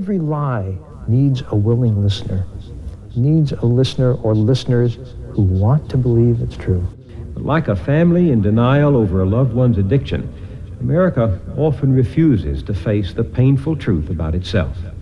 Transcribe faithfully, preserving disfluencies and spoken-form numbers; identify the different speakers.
Speaker 1: every lie needs a willing listener, needs a listener or listeners who want to believe it's true.
Speaker 2: Like a family in denial over a loved one's addiction, America often refuses to face the painful truth about itself.